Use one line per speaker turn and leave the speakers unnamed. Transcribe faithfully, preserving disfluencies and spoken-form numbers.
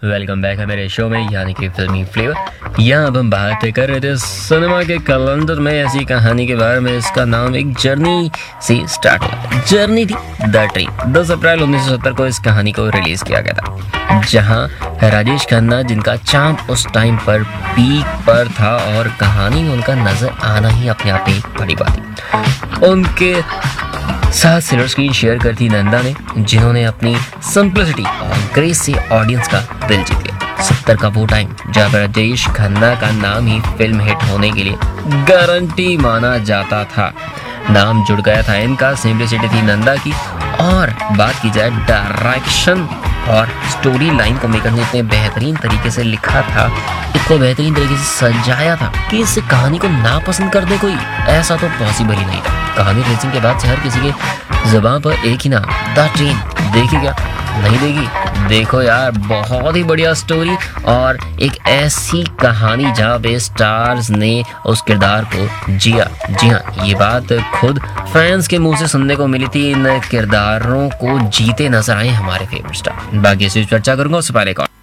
Welcome back है मेरे show में यानी कि फिल्मी फ्लेवर। यहाँ अब हम बात कर रहे थे सिनेमा के कैलेंडर में ऐसी कहानी के बारे में। इसका नाम एक जर्नी से स्टार्ट हुआ। जर्नी थी द ट्रेन। दस अप्रैल उन्नीस सौ सत्तर को इस कहानी को रिलीज किया गया था, जहाँ राजेश खन्ना, जिनका चाम उस टाइम पर पीक पर था और कहानी में उनका नजर आना ही अपने आप में एक बड़ी बात थी। उनके साथ सिल्वर स्क्रीन शेयर करती नंदा ने, जिन्होंने अपनी सिंपलिसिटी और ग्रेस से ऑडियंस का दिल जीत लिया। सत्तर का वो टाइम जहाँ पर राजेश खन्ना का नाम ही फिल्म हिट होने के लिए गारंटी माना जाता था। नाम जुड़ गया था इनका, सिंपलिसिटी थी नंदा की। और बात की जाए डायरेक्शन और स्टोरी लाइन को मेकर ने इतने बेहतरीन तरीके से लिखा था, इतने बेहतरीन तरीके से सजाया था कि इस कहानी को ना पसंद कर दे कोई, ऐसा तो पॉसिबल ही नहीं था। कहानी रिलीजिंग के बाद से हर किसी के ज़बान पर एक ही नाम, द ट्रेन। देखी क्या? नहीं देखी? देखो यार, बहुत ही बढ़िया स्टोरी और एक ऐसी कहानी जहाँ पे स्टार्स ने उस किरदार को जिया। जी हाँ, ये बात खुद फैंस के मुंह से सुनने को मिली थी। इन किरदारों को जीते नजर आए हमारे फेवरेट स्टार। बाकी इस चर्चा करूंगा उससे पहले।